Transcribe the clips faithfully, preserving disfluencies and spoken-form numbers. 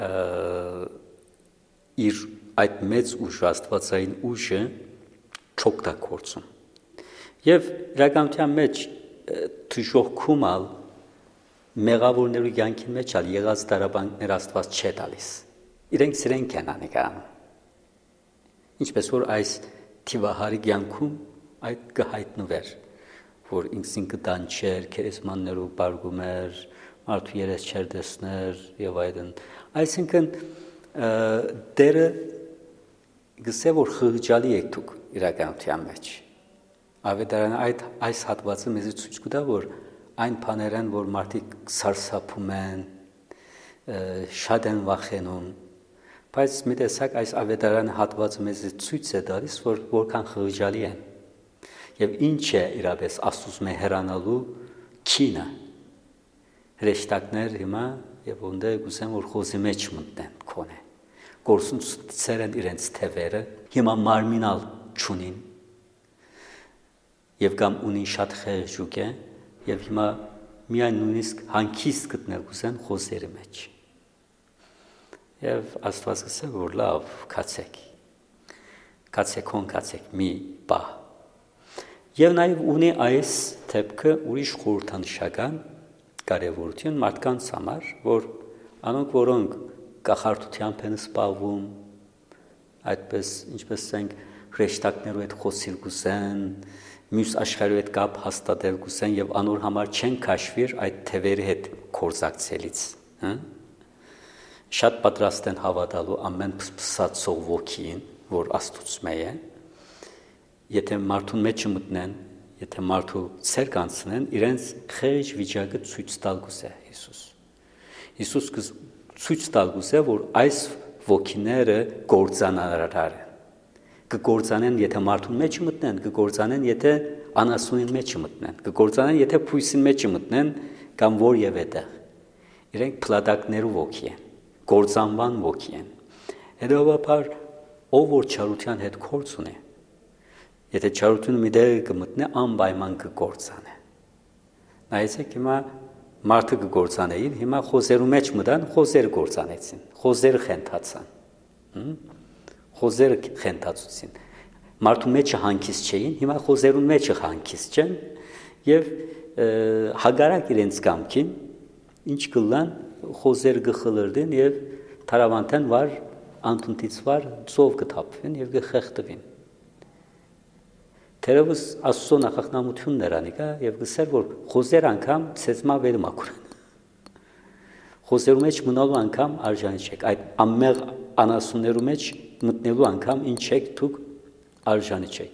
իր այդ մեծ ուժը, աստվածային ուժը չօգտագործում։ Եվ իրականության մեջ դժոխքում ալ մեղավորներու կյանքի մեջ ալ եղած դարաբանքներ Աստված չէ տալիս։ Իրենք սրանք են անում։ Ինչպես որ այս թիվահարի կյանքում այդ կհայտնվեր, որ ինքսին կտանչեր, քերեսմաններու բարգում էր, մարդու երես չեր տեսներ եւ այլն։ Այսինքն դերը գսե որ խղճալի եք դուք իրականության մեջ։ Ավետարանը այդ այս հատվածը մեզ ցույց կտա, որ այն բաներն, որ մարդիկ սարսափում են, շատ են վախենում, բայց մի տեսակ այս ավետարանը հատվածը մեզ ցույց է տալիս, որ որքան խղճալի են եւ ինչ է իրապես Աստծո հեռանալու քինը։ Հրեշտակներ հիմա եւ ոնդե գուսեն որ խոզի մեջ մտնեն քոնե։ Գործուն ցերեն իրենց թևերը, հիմա մարմինալ չունին եւ կամ ունին շատ խեղճուկ է եւ հիմա միայն նույնիսկ հանգիստ գտնել գուսեն խոզերի մեջ։ Եվ Աստված գսե որ լավ կացեք։ Կացեքոն կացեք մի բա։ Եվ նաեւ ունի այս թեփքը ուրիշ խորհրդանշական կարևորություն մարդկանց համար, որ անոնք որոնք կախարդությամբ են սպառվում, այդպես ինչպես ասենք հրեշտակներու հետ խոսիլ գուսեն, մյուս աշխարհի հետ կապ հաստատել գուսեն եւ անոր համար չեն քաշվիր այդ թևերի հետ կորզակցելից, հա։ Շատ պատրաստ են հավատալու ամեն փսփսացող ոգին, որ Աստծո է։ Եթե մարդուն մեջ մտնեն, եթե մարդու ցեր կանցնեն, իրենց խեղճ վիճակը ցույց տալ գուսե Հիսուս։ Հիսուս ցույց տալ գուսե, որ այս ոգիները գործանարար են։ Կգործանեն, եթե մարդուն մեջ մտնեն, կգործանեն, եթե անասունին մեջ մտնեն, կգործանեն, եթե փույսին մեջ մտնեն կամ որևէ տեղ։ Իրենք փլատակներու ոգի են, գործանվան ոգի են։ Հետևաբար ով որ չարության հետ գործ ունի, եթե չարությունը մի դեր կմտնե, անպայման կգործանե։ Նայեցեք հիմա մարդը կգործանեին, հիմա խոզերու մեջ մտան, խոզերը գործանեցին, խոզերը խենթացան։ Խոզերը խենթացուցին։ Մարդու մեջը հանգիստ չէին, հիմա խոզերու մեջը հանգիստ չեն եւ հագարակ իրենց կամքին ինչ կլան խոզերը գխլրդեն եւ թարավանտեն վար անտունտից վար ծով կթափվեն եւ կխեղդվին։ Թերևս Աստծո նախախնամությունն էր անիկա եւ գսեր որ խոզեր անգամ ցեցմա վերմակուրեն։ Խոզերու մեջ մնալու անգամ արժանի չեք, այդ ամեղ անասուններու մեջ մտնելու անգամ ինչ եք դուք արժանի չեք։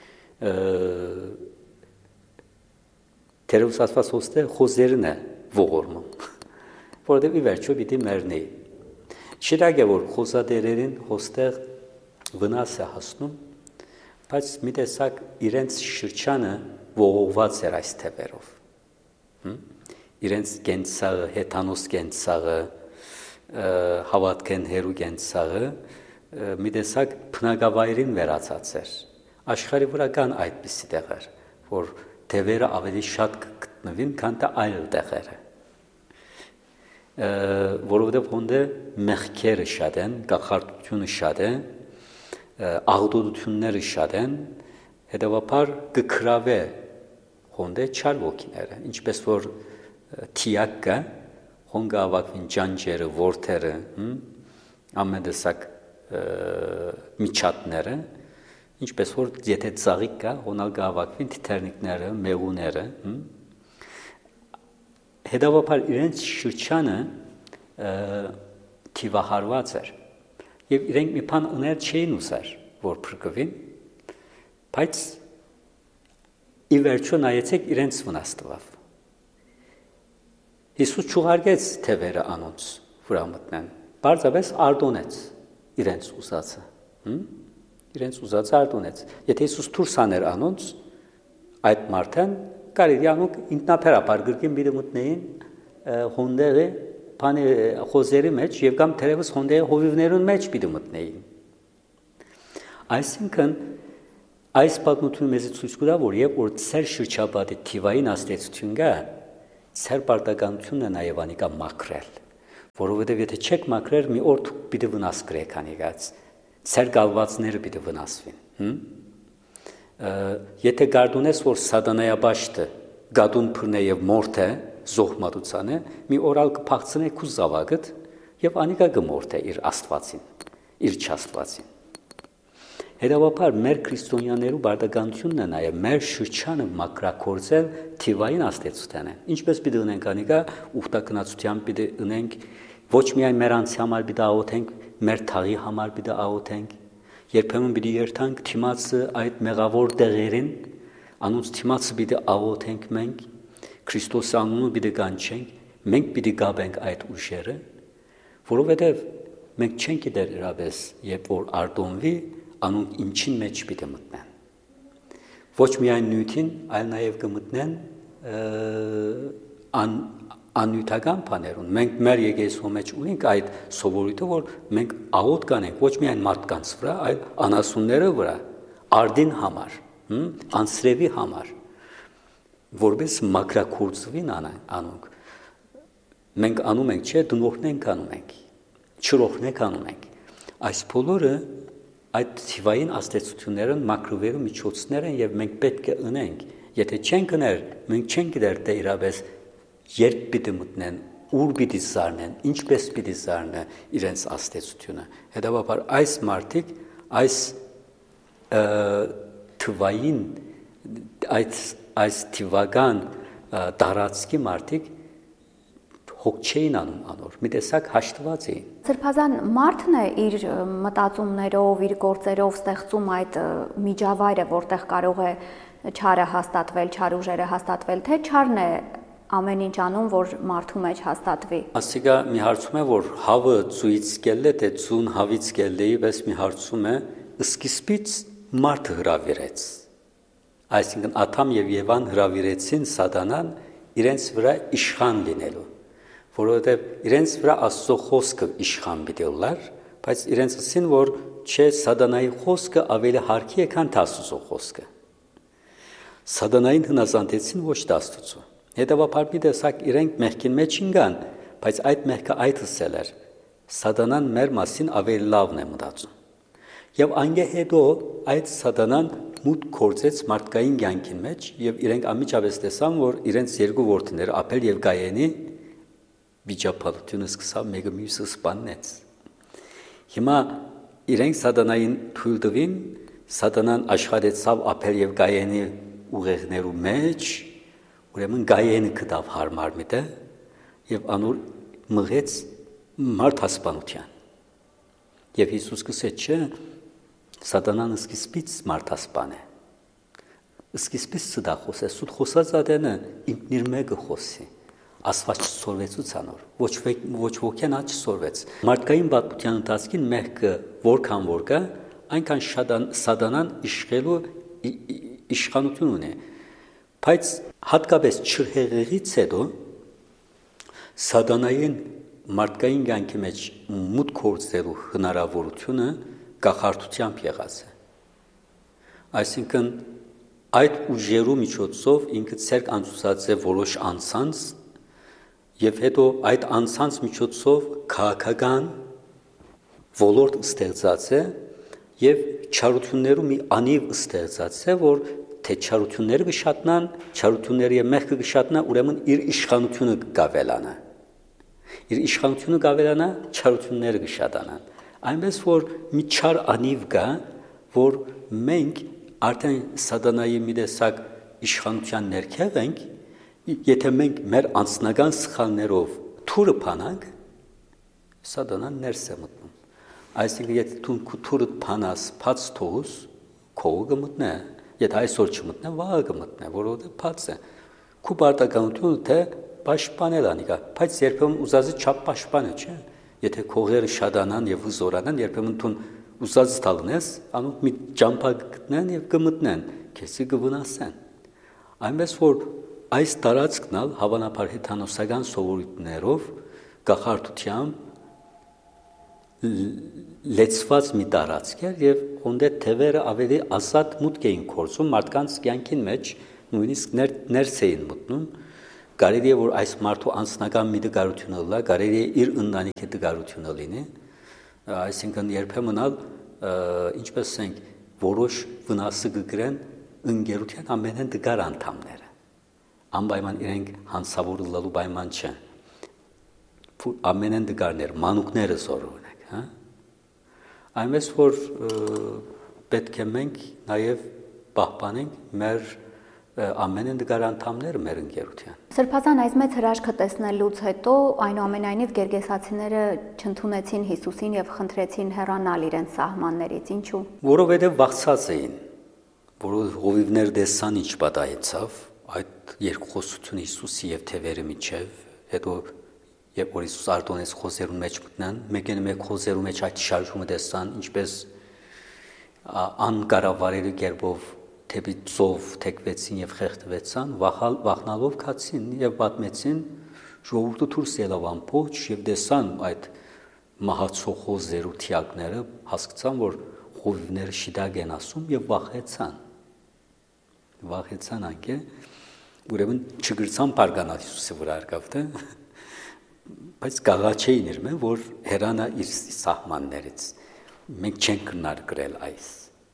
Թերևս Աստված ոստե խոզերն է ողորմում, որովհետեւ ի վերջո պիտի մեռնի։ Շիրակ է որ խոզադերերին հոստեղ վնաս է հասնում, բայց մի տեսակ իրենց շրջանը ողողված էր այս թևերով։ Իրենց կենցաղը, հեթանոս կենցաղը, հավատքեն հերու կենցաղը մի տեսակ բնակավայրին վերածած էր։ Աշխարհի վրա կան այդպիսի տեղեր, որ թևերը ավելի շատ կգտնվին, քան թե այլ տեղերը։ Որովհետև հոնդե մեղքերը շատ են, կախարդությունը շատ է, աղտոտությունները շատ են, հետևաբար կգրավե հոնդե չար ոգիները, ինչպես որ թիակը, հոնգը ավակվին ջանջերը, որդերը, ամեն տեսակ միջատները, ինչպես որ եթե ծաղիկ կա, հոնալ կավակվին թիթեռնիկները, մեղուները, հետևաբար իրենց շրջանը թիվահարված էր եւ իրենք մի բան ուներ չէին ուզեր, որ փրկվին, բայց ի վերջո նայեցեք իրենց վնաս տվավ։ Հիսուս չուղարկեց թևերը անոնց վրա մտնեն, բարձրապես արտոնեց իրենց ուզածը, իրենց ուզածը արտոնեց։ Եթե Հիսուս դուրս աներ անոնց, այդ մարդն կարելի անոնք ինքնաբերաբար գրկին բիդը մտնեին հոնդերի բանի խոզերի մեջ եւ կամ թերևս հոնդերի հովիվներուն մեջ բիդը մտնեին։ Այսինքն այս պատմությունը մեզ ցույց կտա, որ երբ որ ցեր շրջապատի թիվային աստեցություն կա, ցեր պարտականությունն է նաեւ անիկա մաքրել, Որովհետև եթե չեք մաքրեր, մի օր դուք պիտի վնաս կրեք անիկած, ծեր գալվածները պիտի վնասվին։ Եթե գարդունես, որ սատանայաբաշտը գադուն փռնե եւ մորթե զոհմատուցանը, մի օրալ կփախցնե քու զավակդ եւ անիկա գմորթե իր Աստվածին, իր չաստվածին։ Հետևաբար մեր քրիստոնյաներու բարդականությունն է նաեւ մեր շրջանը մակրակորձել թիվային աստեցութանը։ Ինչպես պիտի ունենք անիկա ուխտակնացությամբ պիտի ունենք, ոչ միայն մեր անձի համար պիտի աղոթենք, մեր թաղի համար պիտի աղոթենք, երբեմն պիտի երթանք թիմացը այդ մեղավոր դեղերին, անոնց թիմացը պիտի աղոթենք մենք, Քրիստոսի անունը պիտի կանչենք, մենք պիտի գաբենք այդ ուժերը, որովհետև մենք չենք գիտեր իրապես, երբ որ արտոնվի, անոնք ինչին մեջ պիտի մտնեն։ Ոչ միայն նյութին, այլ նաև կմտնեն ան, աննյութական բաներուն։ Մենք մեր եկեղեցու մեջ ունենք այդ սովորույթը, որ մենք աղոթ կանենք ոչ միայն մարդկանց վրա, այլ անասունները վրա, արդին համար, անսրևի համար, որպես մակրակորձվին անոնք։ Մենք անում ենք, չէ, դնողնենք անում ենք, չրոխնենք անում ենք։ Այս բոլորը այդ թիվային աստեցությունները մակրվելու միջոցներ են եւ մենք պետք է ունենք։ Եթե չենք ուներ, մենք չենք գիտեր թե իրապես երբ պիտի մտնեն, ուր պիտի զարնեն, ինչպես պիտի զարնը իրենց աստեցությունը։ Հետևաբար այս մարդիկ այս թվային այդ այս թվական տարածքի մարդիկ հոգ չէին անում անոր, մի տեսակ հաշտված էին։ Սրբազան մարդն է իր մտածումներով, իր գործերով ստեղծում այդ միջավայրը, որտեղ կարող է չարը հաստատվել, չար ուժերը հաստատվել, թե չարն է ամեն ինչ անում, որ մարդու մեջ հաստատվի։ Ասիկա մի հարցում է, որ հավը ծույց կելը, թե ծուն հավից կելեի, պես մի հարցում է, սկիզբից մարդը հրավիրեց։ Այսինքն Ադամ եւ Եվան հրավիրեցին Սատանան իրենց վրա իշխան լինելու, որովհետեւ իրենց վրա Աստծո խոսքը իշխան պիտի լար, բայց իրենց ասին, որ չէ, Սատանայի խոսքը ավելի հարկի է, քան Աստծո խոսքը։ Սատանային հնազանդեցին ոչ Աստծո։ Հետևաբար մի տեսակ իրենք մեղքին մեջ ինգան, բայց այդ մեղքը այդ ասել էր։ Սատանան մեր մասին ավելի լավն է մտածում։ Եվ անգե հետո այդ Սատանան մուտք գործեց մարդկային կյանքին մեջ եւ իրենք ամիջապես տեսան, որ իրենց երկու որդիները Աբել եւ Կայենի վիճապահությունը սկսավ մեկը մյուսը սպանեց։ Հիմա իրենք Սատանային թույլ տվին, Սատանան աշխատեցավ Աբել եւ Կայենի ուղեղներու մեջ, ուրեմն Կայենը գտավ հարմար միտը եւ անոր մղեց մարդասպանության։ Եվ Հիսուս կսեց, չէ, Սատանան սկիզբից մարդասպան է։ Սկիզբից սդախոս է, սուտ խոսած ադենը ինքնիր մեկը խոսի։ Աստված չսորվեցուց անոր, ոչ ոչ ոքեն աչ սորվեց։ Մարդկային պատմության ընթացքին մեղքը որքան որ կա, այնքան Սատանան իշխելու իշխանություն ունի։ Բայց հատկապես չրհեղեղից հետո Սատանային մարդկային կյանքի մեջ մուտք գործելու հնարավորությունը գախարդությամբ եղած է։ Այսինքն այդ ուժերու միջոցով ինքը ցերկ անցուցած է որոշ անցանց եւ հետո այդ անցանց միջոցով քաղաքական ոլորտ ստեղծած է եւ չարություններու մի անիվ ստեղծած է, որ թե չարությունները կշատնան, չարությունները եւ մեղքը կշատնա, ուրեմն իր իշխանությունը կգավելանա։ Իր իշխանությունը կգավելանա, չարությունները կշատանան։ Այնպես որ մի չար անիվ կա, որ մենք արդեն Սատանայի մի տեսակ իշխանության ներքև ենք, եթե մենք մեր անձնական սխալներով թուրը փանանք, Սատանան ներս է մտնում։ Այսինքն եթե դու թուրը փանաս, փած թողուս, քողը կմտնե, եթե այսօր չմտնե, վաղը կմտնե, որովհետև փած է։ Քու պարտականությունը թե պաշտպանել անիկա, բայց երբեմն ուզածը չափ պաշտպանը, չէ։ Եթե քողերը շադանան եւ զորանան, երբեմն դու ուզած տալնես, անոնք մի ճամփա գտնեն եւ կմտնեն, քեզի կվնասեն։ Այնպես որ այս տարածքնալ հավանաբար հեթանոսական սովորույթներով գախարդությամբ լեցված մի տարածք էր եւ ոնդե թևերը ավելի ազատ մուտք էին կորցում մարդկանց կյանքին մեջ, նույնիսկ ներ, ներս էին մտնում, կարելի է որ այս մարդու անձնական մի դգարությունը լա, կարելի է իր ընտանիքի դգարությունը լինի, այսինքն երբեմն ալ ինչպես ասենք որոշ վնասը կգրեն ընկերության ամենեն դգար անդամները, անպայման իրենք հանցավոր լալու պայման չեն, ամենեն դգարներ, մանուկները զորունեք, հա? Այնպես որ պետք է մենք նաև պահպանենք մեր ամենեն դգար անդամները մեր ընկերության։ Սրբազան այս մեծ հրաշքը տեսնելուց հետո այնուամենայնիվ գերգեսացիները չընդունեցին Հիսուսին եւ խնդրեցին հեռանալ իրենց սահմաններից, ինչու՞։ Որովհետեւ վախցած էին, որ հովիվներ տեսան ինչ պատահեցավ, այդ երկխոսությունը Հիսուսի եւ թևերի միջև, հետո երբ որ Հիսուս արտոնեց խոզերու մեջ մտնան, մեկեն մեկ խոզերու մեջ այդ շարժումը տեսան, ինչպես անկառավարելի կերպով թեպի ծով թեքվեցին եւ խեղդվեցան, վախնալով քացին եւ պատմեցին ժողովուրդը դուրս ելավ ամբողջ եւ տեսան այդ մահացող խոզերու թիակները, հասկացան, որ հովիվները շիդագ են ասում եւ վախեցան։ Վախեցան անկե, ուրեմն չգրցան բարգանալ Հիսուսի վրա արկավ, թե բայց գաղաչեին էր մեն, որ հերանա իր սահմաններից, մենք չենք կնար գրել այս։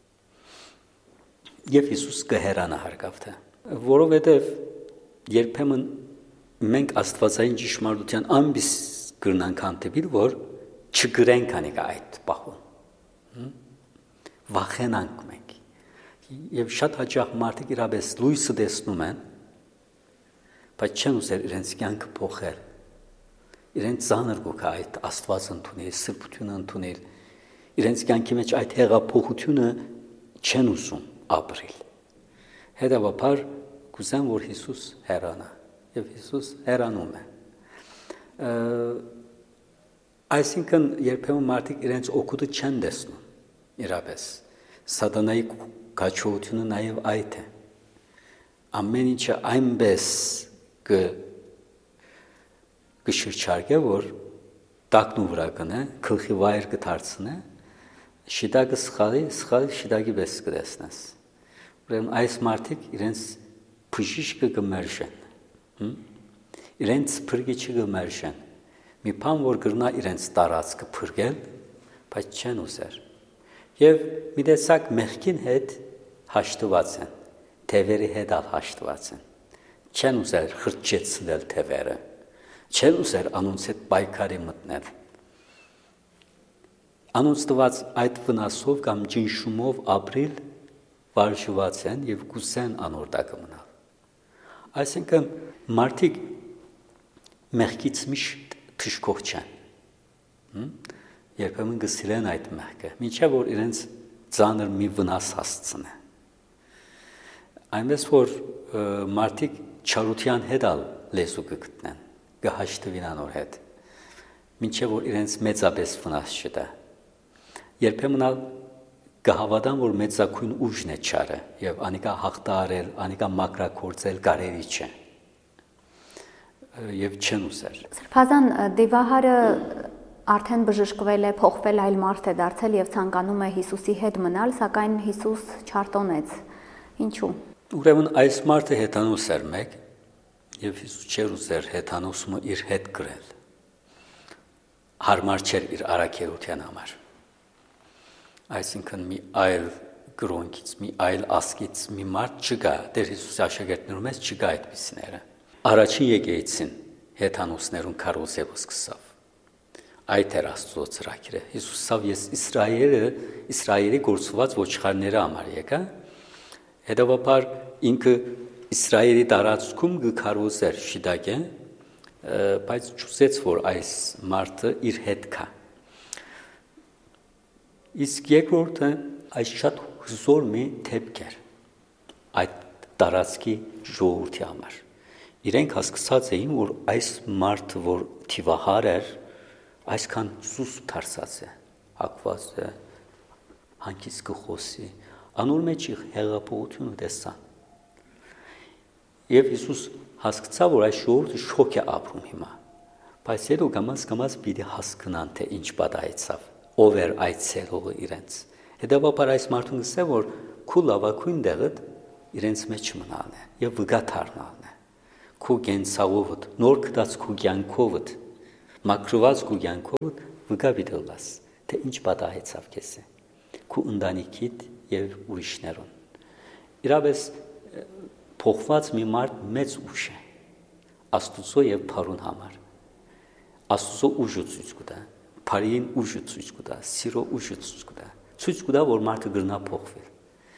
Եվ Հիսուս կհերանա հարկավ թե, որովհետև երբեմն մենք աստվածային ճշմարտության ամբիս գրնանք հանդեպիլ, որ չգրենք անիկա այդ պահում, վախենանք մենք, և շատ հաճախ մարդիկ իրապես լույսը տեսնում են, բայց չեն ուզեր իրենց կյանքը փոխել, իրենց ծանր գուկա այդ աստված ընդունել, սրբությունը ընդունել, իրենց կյանքի մեջ այդ հեղափոխությունը չեն ուզում ապրել։ Հետևաբար կուզեմ, որ Հիսուս հեռանա, և Հիսուս հեռանում է։ Այսինքն երբեմն մարդիկ իրենց օգուտը չեն տեսնում, իրապես, սատանայի կաչողությունը նաև այդ է։ Ամեն ինչը այնպես կը կշրջարկե, որ տակն ու վրա կնե, գլխի վայր կդարձնե, շիդագը սխալի, սխալի շիդագի պես կտեսնես։ Ուրեմն այս մարդիկ իրենց բժիշկը կմերժեն, իրենց փրկիչը կմերժեն, մի բան որ գրնա իրենց տարածքը փրկել, բայց չեն ուզեր։ Եվ մի տեսակ մեղքին հետ հաշտված են, թևերի հետ ալ հաշտված են, չեն ուզեր խրճեցնել թևերը, չեն ուզեր անոնց հետ պայքարի մտնել։ Անոնց տված այդ վնասով կամ ջնշումով ապրիլ վարժված են և կուսեն անորդակը մնալ։ Այսինքն մարդիկ մեղքից միշտ թշկող չեն, երբեմն կսիրեն այդ մեղքը, մինչև որ իրենց ծանր մի վնաս հասցնե։ Այնպես որ մարդիկ չարության հետ ալ լեզու կգտնեն, կհաշտվին անոր հետ, մինչև որ իրենց մեծապես վնաս չտա։ Երբեմն ալ կհավատան, որ մեծակույն ուժն է չարը և անիկա հաղթահարել, անիկա մակրագործել կարելի չէ և չեն ուզեր։ Սրբազան դիվահարը արդեն բժշկվել է, փոխվել այլ մարդ է դարձել և ցանկանում է Հիսուսի հետ մնալ, սակայն Հիսուս չարտոնեց։ Ինչու՞։ Ուրեմն այս մարդը հեթանոս էր մեկ և Հիսուս չէր ուզեր հեթանոսումը իր հետ գրել։ Հարմար չէր իր առաքելության համար։ Այսինքն մի այլ գրոնքից, մի այլ ասկից մի մարդ չկա, Տեր Հիսուսի աշակերտներում մեզ չկա այդպիսիները։ Առաջին եկեղեցին հեթանոսներուն քարոզելով սկսավ։ Այդ էր Աստծո ծրագիրը։ Հիսուսով ես Իսրայելը, Իսրայելի գործված ոչխարների համար եկա։ Հետևաբար ինքը Իսրայելի տարածքում գքարոզեր շիդագե, բայց չուզեց, որ այս մարդը իր հետ կա։ Իսկ երկրորդը այս շատ հզոր մի դեպք էր այդ տարածքի ժողովրդի համար։ Իրենք հասկացած էին, որ այս մարդը, որ թիվահար էր, այսքան սուստ դարձած է, հակված է, հանգիստ կխոսի, անոր մեջ իր հեղափոխությունը տեսան։ Եվ Հիսուս հասկացավ, որ այս ժողովուրդը շոկ է ապրում հիմա, բայց հետո կամաց-կամաց պիտի հասկանան, թե ինչ պատահեցավ, ով էր այցելողը իրենց։ Հետևաբար այս մարդուն գսե, որ քու լավագույն տեղդ իրենց մեջ մնալն է և վգա դառնալն է։ քո գենսաղովդ, նոր կդած քո կյանքովդ, մակրված քո կյանքովդ վկա վիդելաս, թե ինչ պատահեցավ քեզ, քո ընտանիքիդ եւ ուրիշներուն։ Իրավես փոխված մի մարդ մեծ ուժ է, Աստուծո եւ Փարուն համար։ Աստուծո ուժը ցույց կտա, Փարին ուժը ցույց կտա, սիրո ուժը ցույց կտա, ցույց կտա, որ մարդը գրնա փոխվել։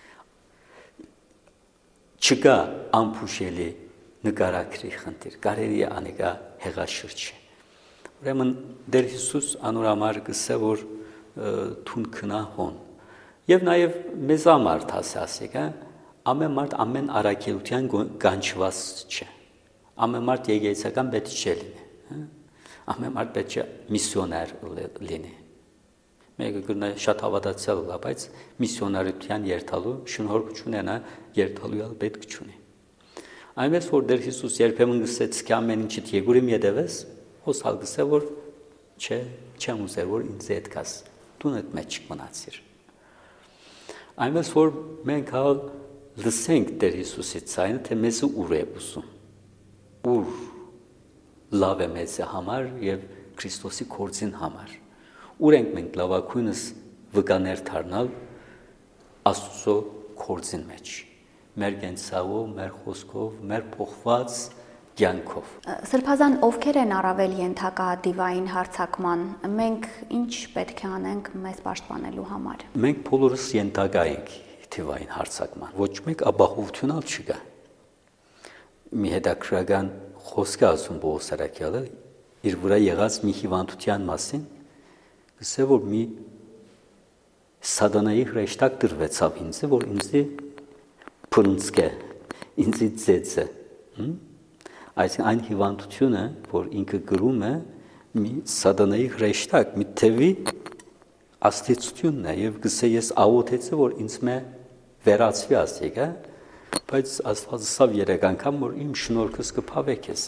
Չկա ամփուշելի նկարագրի խնդիր, կարելի է անեկա հեղաշրջի։ Ուրեմն Տեր Հիսուս անորամար գսե որ թուն քնա հոն։ Եվ նաև մեզ համար ասեք, ամեն մարդ ամեն առաքելության կանչված չէ։ Ամեն մարդ եկեղեցական պետք չէ լինի։ Ամեն մարդ պետք է միսիոներ լինի։ Մեկը գտնա շատ հավատացյալ լա, բայց միսիոնարության երթալու շնորհք ունենա, երթալու ալ պետք չունի։ Այնպես որ Տեր Հիսուս երբեմն գսեց કે ամեն ինչիդ եկուրիմ յետևես, հոսալ գսե որ չէ, չեմ ուզեր որ ինձ հետ կաս, դու այդ մեջ մնացիր։ Այնպես որ մենք հալ լսենք Տեր Հիսուսի ցայնը, թե մեզ ուր է ուսում, ուր լավ է մեզ համար եւ Քրիստոսի կորձին համար։ Ուր ենք մենք լավակույնս վկաներ դառնալ Աստծո կորձին մեջ, մեր գենսաղով, մեր խոսքով, մեր փոխված կյանքով։ Սրբազան ովքեր են առավել ենթակա դիվային հարձակման, մենք ինչ պետք է անենք մեզ պաշտպանելու համար։ Մենք բոլորս ենթակա ենք դիվային հարձակման, ոչ մեկ ապահովություն չկա։ Մի հետաքրքրական խոսք է ասում Պողոս առաքյալը իր վրա եղած մի հիվանդության մասին, գսե որ մի սատանայի հրեշտակ դրվեցավ ինձ, որ ինձի փրունցկե, ինձի ծեծը։ Այսինքն այն հիվանդությունը, որ ինքը գրում է, մի սատանայի հրեշտակ, մի թևի աստեցությունն է, եւ գսե ես աղոթեցի, որ ինձ մե վերացվի ասեք, բայց Աստված ասավ երեք անգամ, որ իմ շնորհքս կփավե քեզ։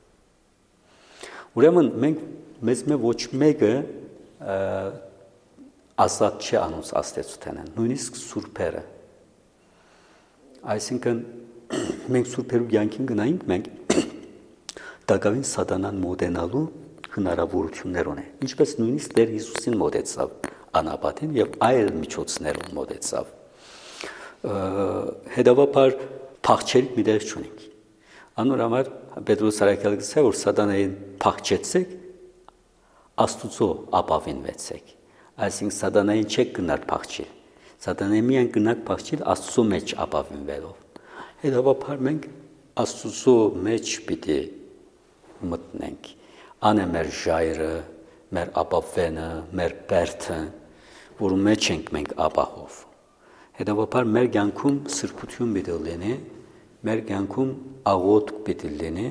Ուրեմն մենք մեզ մե ոչ մեկը ազատ չի անոնց աստեցութենեն, նույնիսկ սուրբերը։ Այսինքն մենք սուրբերու կյանքին գնայինք, մենք դակավին սատանան մոտենալու հնարավորություններ ունեն։ Ինչպես նույնիսկ Տեր Հիսուսին մոտեցավ անապատին եւ այլ միջոցներով մոտեցավ։ Հետևաբար փախչել մի դեր չունենք։ Անորամար Պետրոս առաքյալը գսե որ սատանային փախչեցեք, Աստուծո ապավինվեցեք։ Այսինքն սատանային չեք գնալ փախչել։ Սատանային միայն գնաք փախչել Աստծո մեջ ապավինվելով։ Հետևաբար մենք Աստծո մեջ պիտի մտնենք։ Անե մեր ժայռը, մեր ապավենը, մեր բերդը, որու մեջ ենք մենք ապահով։ Հետևաբար մեր կյանքում սրբություն պիտի լինի, մեր կյանքում աղոթք պիտի լինի,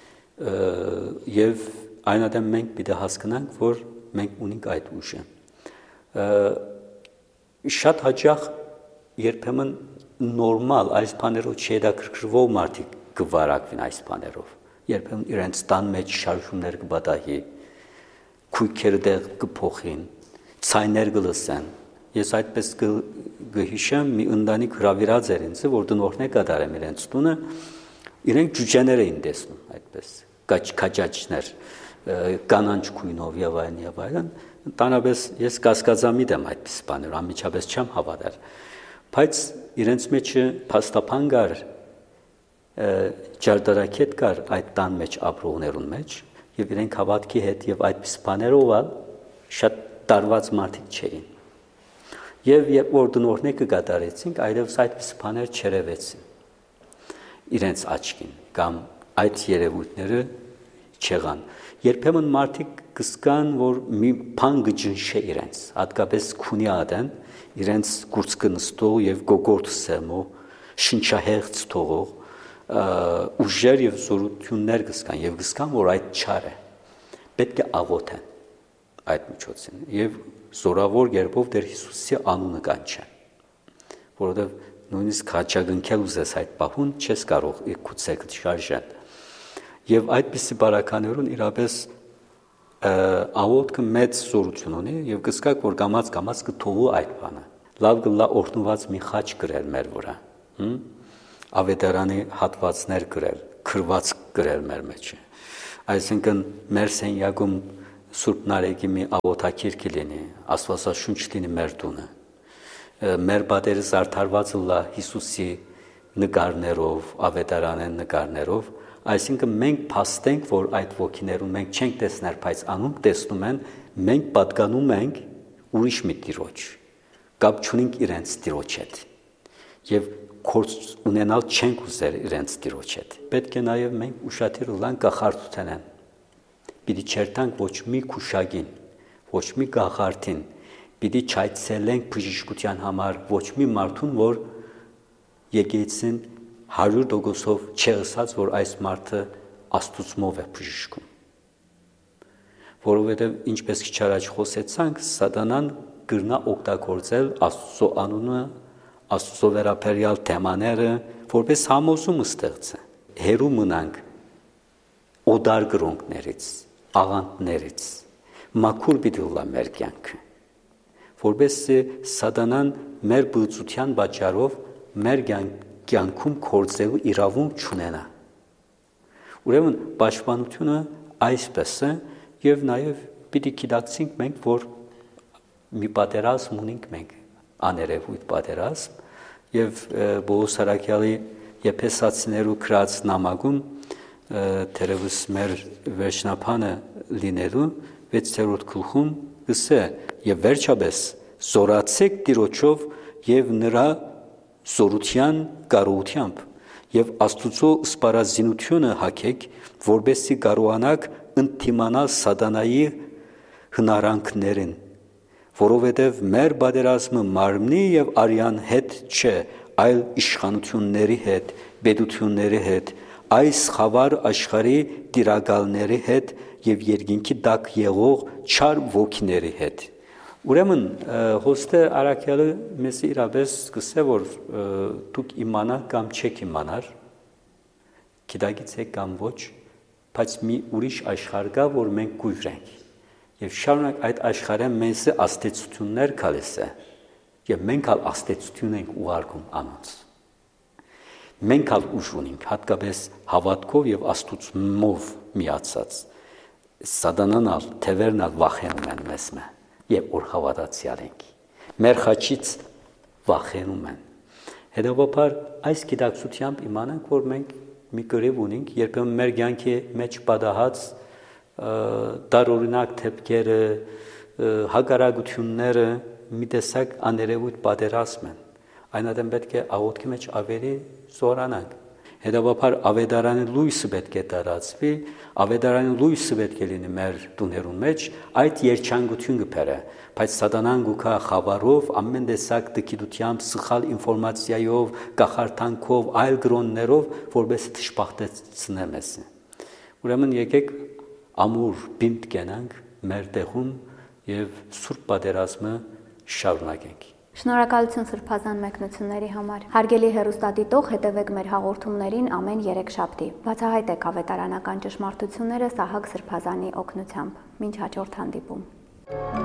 եւ այնադեմ մենք պիտի հասկանանք, որ մենք ունենք այդ ուժը։ Շատ հաճախ երբեմն նորմալ այս բաներով չհետաքրքրվող մարդիկ կվարակվին այս բաներով։ Երբեմն իրենց տան մեջ շարժումներ կբադահի, քույքերը դեղ կփոխին, ցայներ կլսեն։ Ես այդպես կհիշեմ մի ընտանիք հրավիրած էր ինձ, որ դնորներ կատարեմ իրենց տունը, իրենք ջուջեներ էին տեսնում այդպես, քաջաջներ, կանանչ քույնով եւ այլն եւ այլն, տանաբես ես կասկածամիտ եմ այդպես բաներով, անմիջապես չեմ հավատալ, բայց իրենց մեջը փաստաբան կար, ջարդարակետ կար այդ տան մեջ ապրողներուն մեջ եւ իրենք հավատքի հետ եւ այդպես բաներով շատ տարված մարդիկ չէին։ Եվ երբ որ դնորները կկատարեցինք, այլևս այդպես բաներ չերևեցին իրենց աչքին կամ այդ երևույթները չեղան։ Երբեմն մարդիկ կսկան, որ մի բան կջնշե իրենց, հատկապես քունի ադեն, իրենց կուրծքը նստող եւ գոգորտ սերմով, շնչահեղձ թողող ուժեր եւ զորություններ կսկան եւ կսկան, որ այդ չար է։ Պետք է աղոթեն այդ միջոցին եւ զորավոր երբով Տեր Հիսուսի անունը կանչեն, որովհետև նույնիսկ հաճագնքել ուզես այդ պահուն չես կարող իր քուցեքը շարժել։ Եվ այդպիսի բարականերուն իրապես աղոթքը մեծ զորություն ունի եւ կսկակ որ կամած կամած կթողու այդ բանը։ Լավ գլա օրհնված մի խաչ գրել մեր վրա, ավետարանի հատվածներ գրել, քրված գրել մեր մեջ։ Այսինքն մեր սենյակում Սուրբ Նարեկի մի աղոթակիր կլինի, Աստվածաշունչ լինի մեր տունը։ Մեր բادرը զարդարված լա Հիսուսի նկարներով, ավետարանեն նկարներով, այսինքն մենք փաստենք, որ այդ ոգիներուն մենք չենք տեսներ, բայց անոնք տեսնում են, մենք պատկանում ենք ուրիշ մի Տիրոջ, կապ չունենք իրենց Տիրոջ հետ, եւ կորց ունենալ չենք ուզեր իրենց Տիրոջ հետ։ Պետք է նաեւ մենք ուշադիր լան կախարդութենեն, պիտի չերտանք ոչ մի քուշագին, ոչ մի գաղարդին, պիտի չայցելենք բժշկության համար ոչ մի մարդուն, որ եկեցին հարյուր տոկոսով չեղսած, որ այս մարդը Աստուծմով է բժշկում։ Որովհետև ինչպես քիչ առաջ խոսեցանք, Սատանան կրնա օգտագործել Աստծո անունը, Աստծո վերաբերյալ թեմաները, որպես համոզում ստեղծը։ Հերու մնանք օդար գրոնքներից, աղանդներից, մաքուր պիտի լա մեր կյանքը, որպեսզի Սատանան մեր բուծության պատճառով մեր կյանքում կործելու իրավունք չունենա։ Ուրեմն պաշտպանությունը այսպես է եւ նաեւ պիտի գիտակցենք մենք, որ մի պատերազմ ունենք մենք, աներևույթ պատերազմ, եւ Պողոս Արաքյալի Եփեսացիներու գրած նամակում թերևս մեր վերջնապանը լինելու վեցերորդ գլխում գսե եւ վերջապես զորացեք Տիրոջով եւ նրա զորության կարողությամբ եւ Աստուծո սպառազինությունը հագեք, որբեսի կարողանաք ընդդիմանալ Սատանայի հնարանքներին, որովհետեւ մեր պատերազմը մարմնի եւ արյան հետ չէ, այլ իշխանությունների հետ, պետությունների հետ, այս խավար աշխարհի տիրակալների հետ եւ երկինքի տակ եղող չար ոգիների հետ։ Ուրեմն հոստե Արաքյալը մեզ իրապես գսե, որ դուք իմանաք կամ չեք իմանար, գիտակցեք կամ ոչ, բայց մի ուրիշ աշխարհ կա, որ մենք գույր ենք։ Եվ շարունակ այդ աշխարհը մեզ աստեցություններ կալես է, եւ մենք ալ աստեցություն ենք ուղարկում անոնց։ Մենք ալ ուժ ունենք, հատկապես հավատքով եւ Աստուծմով միացած։ Սատանան ալ, թևերն ալ վախենում են մեզ մե, եւ որ հավատացյալ ենք։ Մեր խաչից վախենում են։ Հետևաբար այս գիտակցությամբ իմանանք, որ մենք մի գրև ունենք, երբեմն մեր կյանքի մեջ պատահած տարօրինակ դեպքերը, հակարակությունները մի տեսակ աներևույթ պատերազմ են։ Այնադեմ պետք է աղոթքի մեջ ավելի զորանանք։ Հետևաբար ավետարանի լույսը պետք է տարածվի, ավետարանի լույսը պետք է լինի մեր տուներուն մեջ, այդ երջանկություն կբերե, բայց Սատանան գուքա խավարով, ամեն տեսակ դգիտությամբ, սխալ ինֆորմացիայով, կախարդանքով, այլ գրոններով, որպես թշպախտեցնե մեզ։ Ուրեմն եկեք ամուր բինտ կենանք մեր տեղում եւ սուրբ պատերազմը շարունակենք։ Շնորհակալություն սրբազան մեկնությունների համար։ Հարգելի հեռուստադիտող, հետևեք մեր հաղորդումներին ամեն երեքշաբթի։ Բացահայտեք ավետարանական ճշմարտությունները Սահակ Սրբազանի օգնությամբ։ Մինչ հաջորդ հանդիպում։